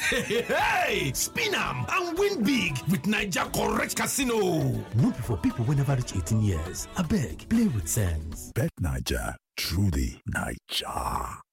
Hey, spin am and win big with Naija Correct Casino. No be for people wey never reach 18 years. Abeg, play with sense. Bet Naija, truly Naija.